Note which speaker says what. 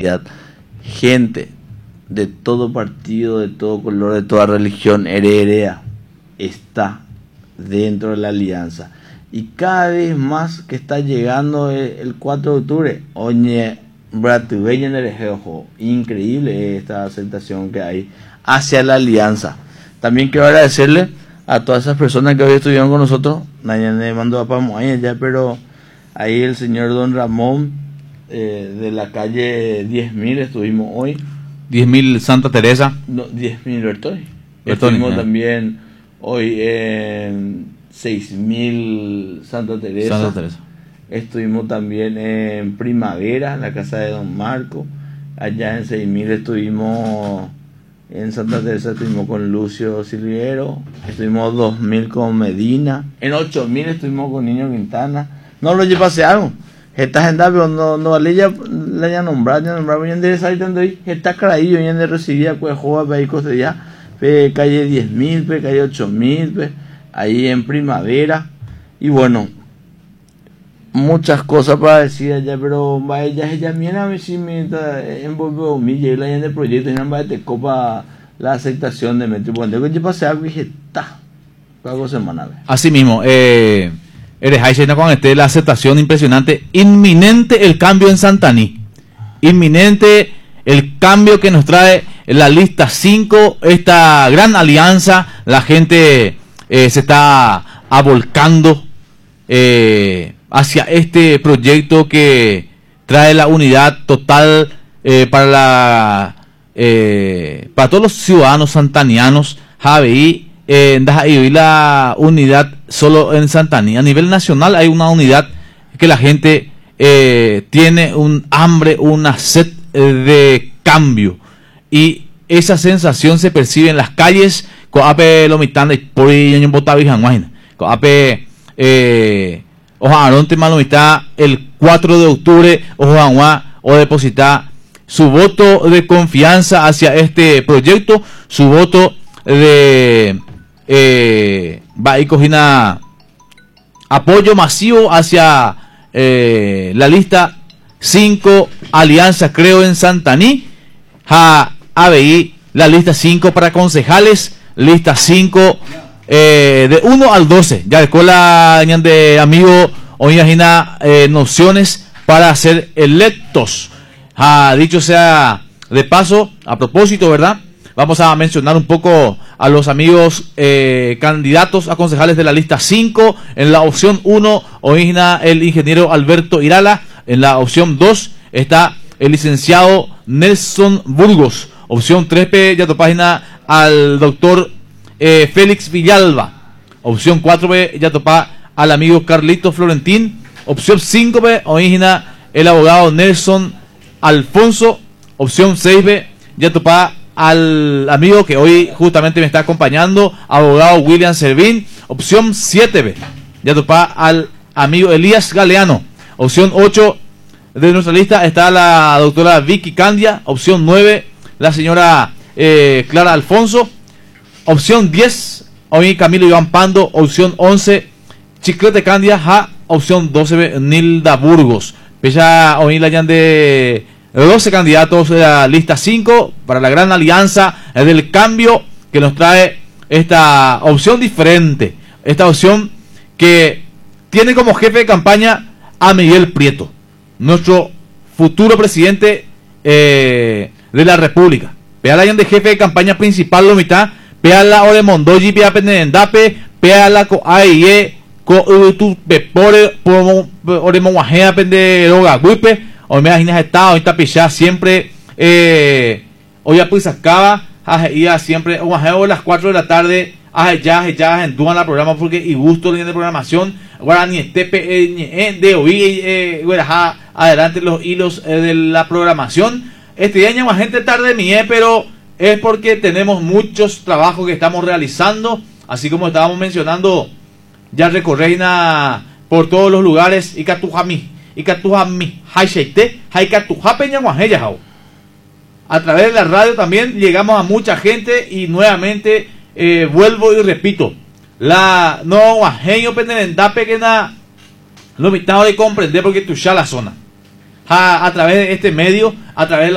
Speaker 1: realidad, gente de todo partido, de todo color, de toda religión, heredera, está dentro de la alianza. Y cada vez más que está llegando el 4 de octubre, oye, increíble esta aceptación que hay hacia la alianza. También quiero agradecerle a todas esas personas que hoy estuvieron con nosotros. Nadie me mandó a Pamoya ya, pero ahí el señor Don Ramón de la calle 10.000 estuvimos hoy.
Speaker 2: 10.000 Santa Teresa.
Speaker 1: No, 10.000 Bertoni. Estuvimos también hoy en 6.000 Santa Teresa. Estuvimos también en Primavera, en la casa de Don Marco. Allá en 6.000 estuvimos, en Santa Teresa estuvimos con Lucio Silviero. Estuvimos 2.000 con Medina. En 8.000 estuvimos con Niño Quintana. No lo llevase algo. Esta gente, pero no vale ya la ya nombrar, voy a enderezar y tanto ahí. Esta caraillo, ya de recibir a Cuejoa, Paicos de ya, calle 10.000, calle 8.000, ahí en Primavera. Y bueno, muchas cosas para decir allá, pero ella mira a ver si me envolvió humilla y la gente del proyecto y nada te copa la aceptación de Metro Puente. Yo pasé algo y dije, está, algo semanal.
Speaker 2: Así mismo, eres Haishena con la aceptación impresionante, inminente el cambio en Santaní, inminente el cambio que nos trae la lista 5, esta gran alianza, la gente se está avolcando hacia este proyecto que trae la unidad total para todos los ciudadanos santanianos. Javi, y la unidad solo en Santaní. A nivel nacional hay una unidad que la gente tiene un hambre, una sed de cambio, y esa sensación se percibe en las calles. Coape Lomitana y por ahí Botavijan, Coape Ojaron Temalomita el 4 de octubre, o depositar su voto de confianza hacia este proyecto, su voto de va y cogina apoyo masivo hacia la lista 5 alianza creo en Santaní. ABI la lista 5 para concejales, lista 5 de 1 al 12 ya de cola de amigo o imagina nociones para ser electos. Dicho sea de paso, a propósito, ¿verdad? Vamos a mencionar un poco a los amigos candidatos a concejales de la lista 5. En la opción 1, origina el ingeniero Alberto Irala. En la opción 2 está el licenciado Nelson Burgos. Opción 3, ya tu página al doctor Félix Villalba. Opción 4, ya topa al amigo Carlito Florentín. Opción 5, origina el abogado Nelson Alfonso. Opción 6, ya topa al amigo que hoy justamente me está acompañando, abogado William Servín. Opción 7, ya topa al amigo Elías Galeano. Opción 8 de nuestra lista está la doctora Vicky Candia. Opción 9, la señora Clara Alfonso. Opción 10, hoy Camilo Iván Pando. Opción 11, Chiclete Candia. Opción 12, Nilda Burgos. Pesa hoy la de 12 candidatos de la lista 5 para la gran alianza del cambio que nos trae esta opción diferente, esta opción que tiene como jefe de campaña a Miguel Prieto, nuestro futuro presidente de la República. Pea la de jefe de campaña principal lo mitad, pea la Ore Mondoyi, pea Penendape, pea la Coaie, tu pepore, Ore Monguajea, pende Roga Guipe. Hoy me imaginas estado ahorita pichá siempre hoy ya pues acaba ya siempre a las 4 de la tarde ya en duda la programa porque y gusto de programación ahora ni de hoy adelante los hilos de la programación este día más gente tarde pero es porque tenemos muchos trabajos que estamos realizando, así como estábamos mencionando ya recorreina por todos los lugares y Catujami a través de la radio también llegamos a mucha gente y nuevamente vuelvo y repito la no guajeño pendendape que na lo mitad de comprender porque tu ya la zona a través de este medio, a través de